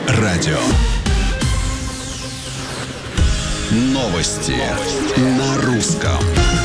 радио. Новости на русском.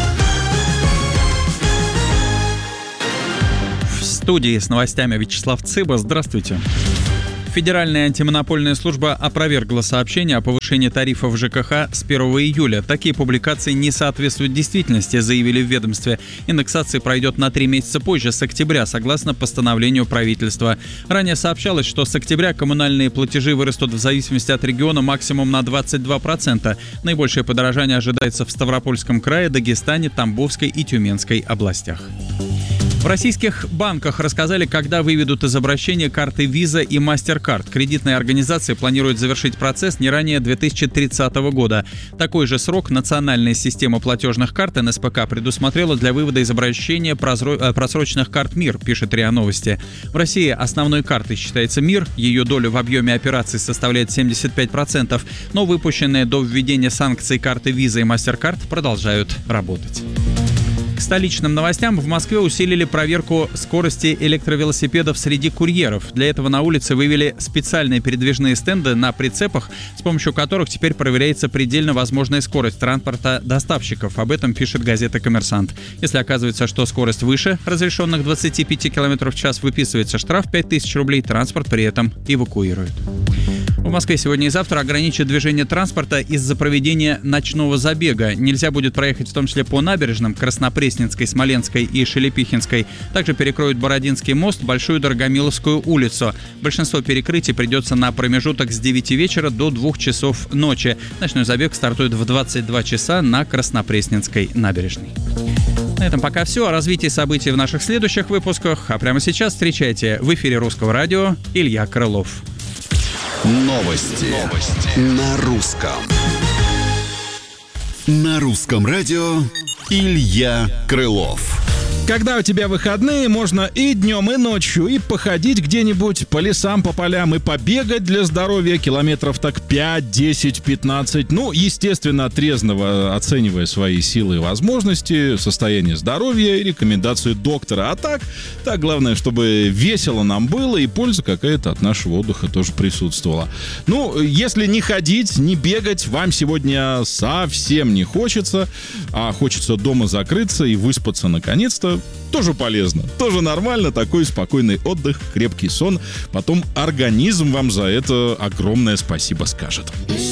В студии с новостями Вячеслав Цыба. Здравствуйте. Федеральная антимонопольная служба опровергла сообщение о повышении тарифов ЖКХ с 1 июля. Такие публикации не соответствуют действительности, заявили в ведомстве. Индексация пройдет на 3 месяца позже, с октября, согласно постановлению правительства. Ранее сообщалось, что с октября коммунальные платежи вырастут в зависимости от региона максимум на 22%. Наибольшее подорожание ожидается в Ставропольском крае, Дагестане, Тамбовской и Тюменской областях. В российских банках рассказали, когда выведут из обращения карты Visa и MasterCard. Кредитные организации планируют завершить процесс не ранее 2030 года. Такой же срок национальная система платежных карт НСПК предусмотрела для вывода из обращения просроченных карт МИР, пишет РИА Новости. В России основной картой считается МИР. Ее доля в объеме операций составляет 75%, но выпущенные до введения санкций карты Visa и MasterCard продолжают работать. К столичным новостям: в Москве усилили проверку скорости электровелосипедов среди курьеров. Для этого на улице вывели специальные передвижные стенды на прицепах, с помощью которых теперь проверяется предельно возможная скорость транспорта доставщиков. Об этом пишет газета «Коммерсант». Если оказывается, что скорость выше разрешенных 25 км в час, выписывается штраф 5000 рублей, транспорт при этом эвакуируют. В Москве сегодня и завтра ограничат движение транспорта из-за проведения ночного забега. Нельзя будет проехать в том числе по набережным Краснопресненской, Смоленской и Шелепихинской. Также перекроют Бородинский мост, Большую Дорогомиловскую улицу. Большинство перекрытий придется на промежуток с 9 вечера до 2 часов ночи. Ночной забег стартует в 22 часа на Краснопресненской набережной. На этом пока все. О развитии событий в наших следующих выпусках. А прямо сейчас встречайте в эфире Русского радио Илья Крылов. Новости на русском. На русском радио Илья Крылов. Когда у тебя выходные, можно и днем, и ночью, и походить где-нибудь по лесам, по полям, и побегать для здоровья километров так 5, 10, 15. Ну, естественно, трезво оценивая свои силы и возможности, состояние здоровья и рекомендации доктора. А так главное, чтобы весело нам было и польза какая-то от нашего отдыха тоже присутствовала. Ну, если не ходить, не бегать, вам сегодня совсем не хочется, а хочется дома закрыться и выспаться наконец-то, тоже полезно, тоже нормально, такой спокойный отдых, крепкий сон. Потом организм вам за это огромное спасибо скажет.